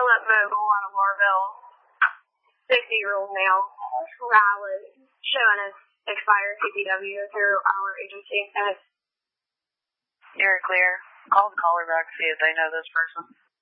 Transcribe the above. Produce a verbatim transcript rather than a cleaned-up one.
Philip Vogel out of Larville, sixty-year-old male, valid, showing his expired C P W through our agency. And it's You're clear. Call the caller back, see if they know this person.